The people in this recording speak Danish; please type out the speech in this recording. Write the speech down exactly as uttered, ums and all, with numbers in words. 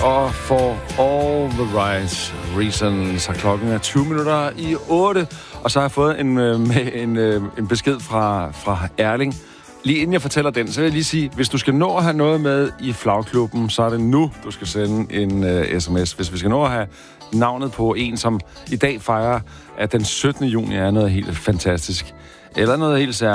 og for all the right reasons. Så klokken er tyve minutter i otte, og så har jeg fået en, med en, en besked fra, fra Erling. Lige inden jeg fortæller den, så vil jeg lige sige, hvis du skal nå at have noget med i flagklubben, så er det nu, du skal sende en uh, sms. Hvis vi skal nå at have navnet på en, som i dag fejrer, at den syttende juni er noget helt fantastisk, eller noget helt særligt,